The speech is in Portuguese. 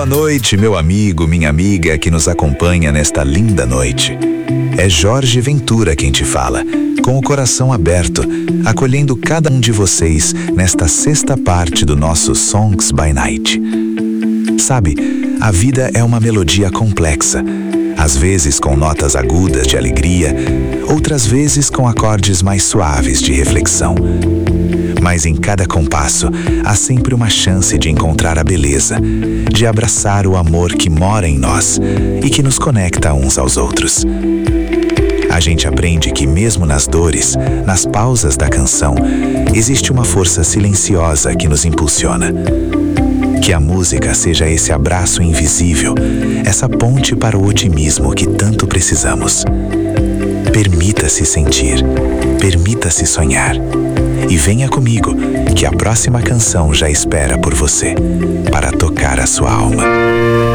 Boa noite, meu amigo, minha amiga que nos acompanha nesta linda noite. É Jorge Ventura quem te fala, com o coração aberto, acolhendo cada um de vocês nesta sexta parte do nosso Songs by Night. Sabe, a vida é uma melodia complexa, às vezes com notas agudas de alegria, outras vezes com acordes mais suaves de reflexão. Mas em cada compasso, há sempre uma chance de encontrar a beleza, de abraçar o amor que mora em nós e que nos conecta uns aos outros. A gente aprende que mesmo nas dores, nas pausas da canção, existe uma força silenciosa que nos impulsiona. Que a música seja esse abraço invisível, essa ponte para o otimismo que tanto precisamos. Permita-se sentir, permita-se sonhar. E venha comigo, que a próxima canção já espera por você, para tocar a sua alma.